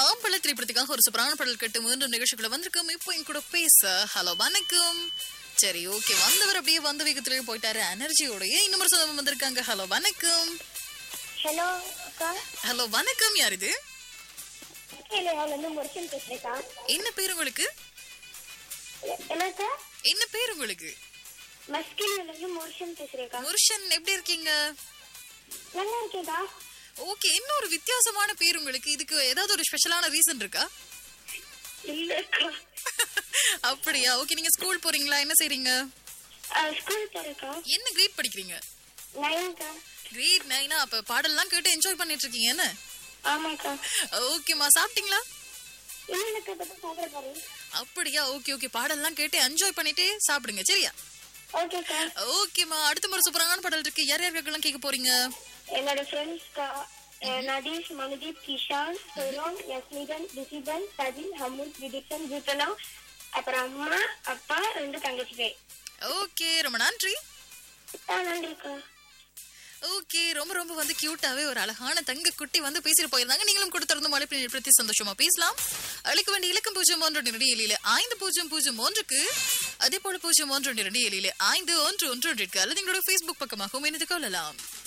ஆம்பளை திரைப்படத்துக்காக ஒரு சூப்பரான பாடல் கேட்டு மீண்டும் நிகழ்ச்சிக்குள்ள வந்திருக்கோம். இப்போ என் கூட பேச ஹலோ வணக்கம். சரி ஓகே, வந்தவர் அப்படியே வந்த வேகத்திலேயே போயிட்டாரு எனர்ஜியோடய. இன்னொரு சொந்தம் வந்திருக்காங்க. ஹலோ வணக்கம். ஹலோ அக்கா. ஹலோ வணக்கம். யார் இது? என்ன பேர் உங்களுக்கு? என்ன பேர் உங்களுக்கு? முருஷன். எப்படி இருக்கீங்க? நல்லா இருக்கேடா. ஓகே, இன்னொரு வித்தியாசமான பேர் உங்களுக்கு. இதுக்கு ஏதாவது ஒரு ஸ்பெஷலான ரீசன் இருக்கா? இல்லக்கா. அப்படியா? ஓகே, நீங்க ஸ்கூல் போறீங்களா? என்ன செய்றீங்க? ஸ்கூல் போறேன்க்கா. என்ன கிரேட் படிக்கிறீங்க? 9க்கா. கிரேட் 9. அப்ப பாடல்லாம் கேட்டு என்ஜாய் பண்ணிட்டு இருக்கீங்க என்ன? ஆமாக்கா. ஓகேமா, சாப்பிட்டீங்களா? இல்லக்கா, பத்த சாப்பிட போறேன். அப்படியா? ஓகே ஓகே, பாடல்லாம் கேட்டு என்ஜாய் பண்ணிட்டு சாப்பிடுங்க சரியா? ஓகேக்கா. ஓகேமா, அடுத்த ஒரு சூப்பரான பாடல் இருக்கு. யார் யாருக்கெல்லாம் கேட்க போறீங்க? என்னோட ஃப்ரெண்ட்ஸ்க்கா, நதீஷ், மனுதீப், கிஷான், சுரோன், யஸ்மிதன், ரிஷிதன், சஜின், ஹமுத், விதிஷன், ஜூத்தனா, அப்புறம் அம்மா, அப்பா, 2 தங்கச்சிங்க. ஓகே, ரொம்ப நன்றி. நன்றிக்கா. ஓகே, ரொம்ப ரொம்ப வந்து கியூட்டாவே ஒரு அழகான தங்க குட்டி வந்து பேசிட்டு போயிருந்தாங்க. நீங்களும் கொடுத்திருந்த மழைப்பினை ஏற்படுத்தி சந்தோஷமா பேசலாம். அழைக்க வேண்டிய இலக்கம் 0127 5003க்கு, அதே போல 0127 5111 அல்லது எங்களோட Facebook பக்கமாகவும் இணைந்து கொள்ளலாம்.